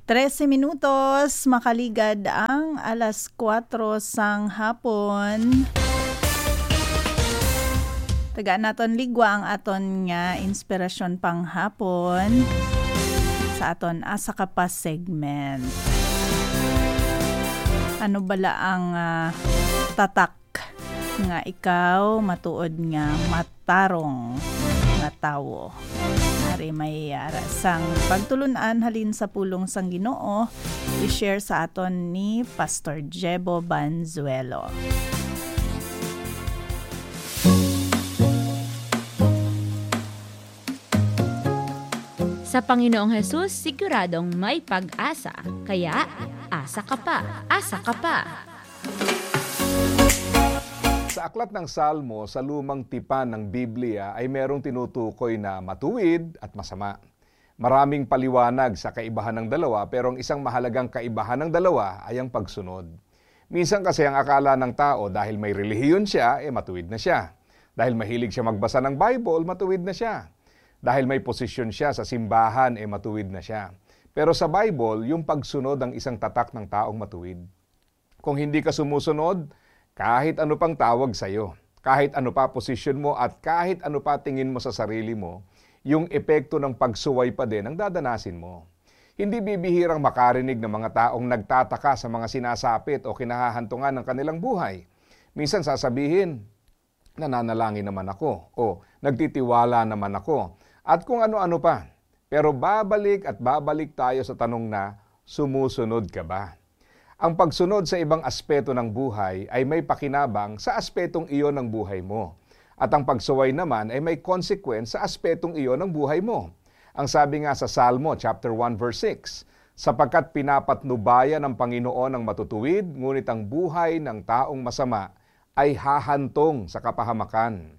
13 minutos, makaligad ang alas 4 sang hapon. Tagaan naton ligwa ang aton nga inspirasyon pang hapon sa aton asa ka pa segment. Ano bala ang tatak nga ikaw matuod nga matarong nga tawo? Ari may sang pagtulunan halin sa pulong sang Ginoo, i-share sa aton ni Pastor Jebo Banzuelo. Sa Panginoong Hesus, siguradong may pag-asa. Kaya, asa ka pa, asa ka pa. Sa aklat ng Salmo, sa lumang tipan ng Biblia ay merong tinutukoy na matuwid at masama. Maraming paliwanag sa kaibahan ng dalawa, pero ang isang mahalagang kaibahan ng dalawa ay ang pagsunod. Minsan kasi ang akala ng tao dahil may relihiyon siya, matuwid na siya. Dahil mahilig siya magbasa ng Bible, matuwid na siya. Dahil may posisyon siya sa simbahan, matuwid na siya. Pero sa Bible, yung pagsunod ang isang tatak ng taong matuwid. Kung hindi ka sumusunod, kahit ano pang tawag sa'yo, kahit ano pa posisyon mo at kahit ano pa tingin mo sa sarili mo, yung epekto ng pagsuway pa din ang dadanasin mo. Hindi bibihirang makarinig ng mga taong nagtataka sa mga sinasapit o kinahahantungan ng kanilang buhay. Minsan sasabihin, nananalangin naman ako o nagtitiwala naman ako at kung ano-ano pa. Pero babalik at babalik tayo sa tanong na, sumusunod ka ba? Ang pagsunod sa ibang aspeto ng buhay ay may pakinabang sa aspetong iyon ng buhay mo. At ang pagsuway naman ay may consequence sa aspetong iyon ng buhay mo. Ang sabi nga sa Salmo chapter 1 verse 6, sapagkat pinapatnubayan ng Panginoon ang matutuwid, ngunit ang buhay ng taong masama ay hahantong sa kapahamakan.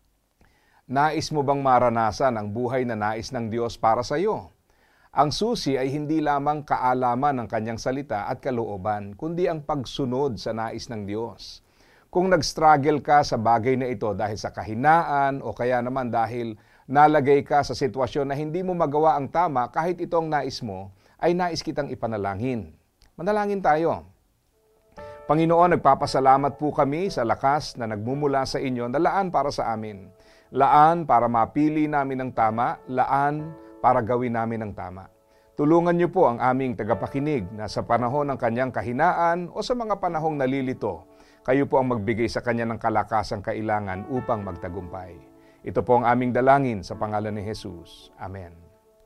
Nais mo bang maranasan ang buhay na nais ng Diyos para sa iyo? Ang susi ay hindi lamang kaalaman ng kanyang salita at kalooban, kundi ang pagsunod sa nais ng Diyos. Kung nag-struggle ka sa bagay na ito dahil sa kahinaan o kaya naman dahil nalagay ka sa sitwasyon na hindi mo magawa ang tama kahit ito ang nais mo, ay nais kitang ipanalangin. Manalangin tayo. Panginoon, nagpapasalamat po kami sa lakas na nagmumula sa inyo na laan para sa amin. Laan para mapili namin ang tama, laan para gawin namin ang tama. Tulungan niyo po ang aming tagapakinig na sa panahon ng kanyang kahinaan o sa mga panahong nalilito, kayo po ang magbigay sa kanya ng kalakasang kailangan upang magtagumpay. Ito po ang aming dalangin sa pangalan ni Jesus. Amen.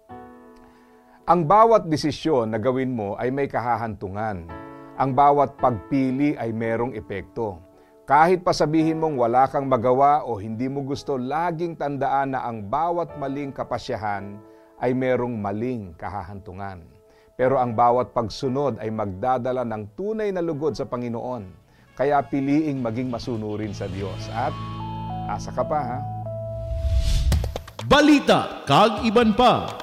Ang bawat desisyon na gawin mo ay may kahahantungan. Ang bawat pagpili ay merong epekto. Kahit pa sabihin mong wala kang magawa o hindi mo gusto, laging tandaan na ang bawat maling kapasyahan ay merong maling kahahantungan. Pero ang bawat pagsunod ay magdadala ng tunay na lugod sa Panginoon. Kaya piliing maging masunurin sa Diyos. At asa ka pa, ha? Balita kag iban pa.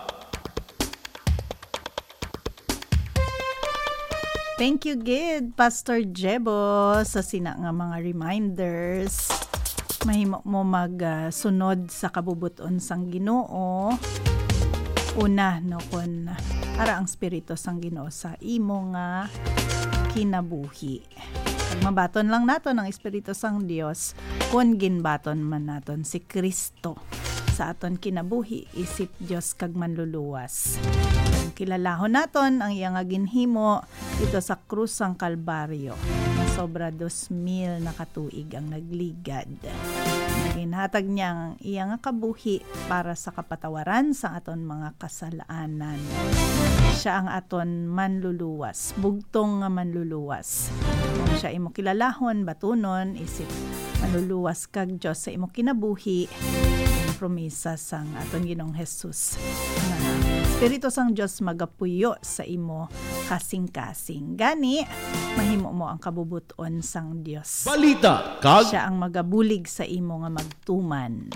Thank you, Gid, Pastor Jebo, sa sina nga mga reminders. Mahimo mo magsunod sa kabubuton sang Ginoo. Una, no, kun ara ang Espiritu sang Ginoo sa imo nga kinabuhi. Kag mabaton lang naton ang Espiritu sang Dios kun ginbaton man naton si Kristo sa aton kinabuhi, isip Dios kag manluluwas. Kilalahon naton ang iyang ginhimo dito sa krus sang Kalbaryo. Sobra 2,000 na katuig ang nagligad. Ginhatag niya ang iyang kabuhi para sa kapatawaran sa aton mga kasalanan. Siya ang aton manluluwas, bugtong nga manluluwas. Kung siya imo kilalahon, batunon, isip manluluwas kag Dios sa imo kinabuhi, promesa sang aton Ginoong Hesus. Espiritu sang Dios magapuyo sa imo kasing-kasing. Gani, mahimo mo ang kabubuton sang Dios. Balita kag siya ang magabulig sa imo nga magtuman.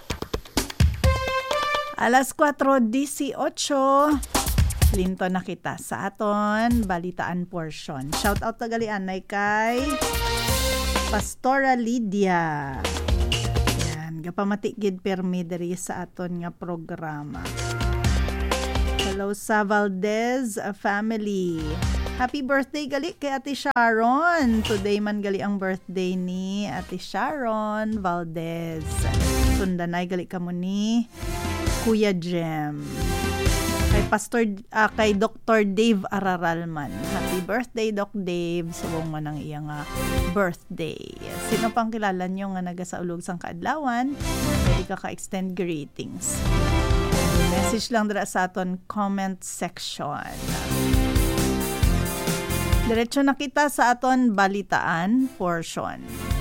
Alas 4:18. Linto na kita sa aton balitaan portion. Shout out tagalian nay kay Pastora Lydia. Yan, gapamati gid permi diri sa aton nga programa. Hello sa Valdez family. Happy birthday gali kay Ate Sharon. Today man gali ang birthday ni Ate Sharon Valdez. Sundanay gali kamo ni Kuya Jem. Kay Dr. Dave Araralman. Happy birthday, Doc Dave. Subong man ang iyang birthday. Sino pang kilala nyo nga nagasaulog sang kaadlawan? Pwede ka ka-extend greetings. Message lang dira sa aton comment section. Diretso na kita sa aton balitaan portion.